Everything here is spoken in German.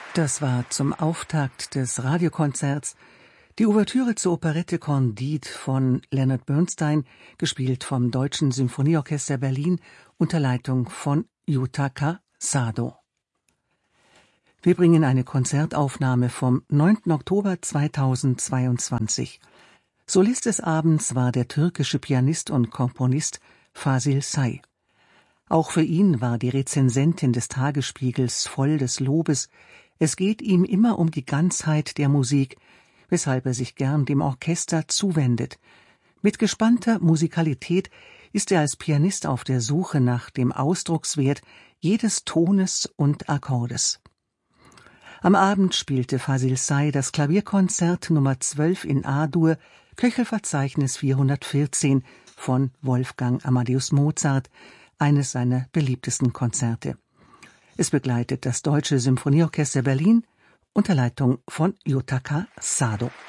Das war zum Auftakt des Radiokonzerts die Ouvertüre zur Operette Candide von Leonard Bernstein, gespielt vom Deutschen Symphonieorchester Berlin unter Leitung von Yutaka Sado. Wir bringen eine Konzertaufnahme vom 9. Oktober 2022. Solist des Abends war der türkische Pianist und Komponist Fasil Say. Auch für ihn war die Rezensentin des Tagesspiegels voll des Lobes. Es geht ihm immer um die Ganzheit der Musik, weshalb er sich gern dem Orchester zuwendet. Mit gespannter Musikalität ist er als Pianist auf der Suche nach dem Ausdruckswert jedes Tones und Akkordes. Am Abend spielte Fasil Say das Klavierkonzert Nummer 12 in A-Dur, Köchelverzeichnis 414 von Wolfgang Amadeus Mozart, eines seiner beliebtesten Konzerte. Es begleitet das Deutsche Symphonieorchester Berlin unter Leitung von Yutaka Sado.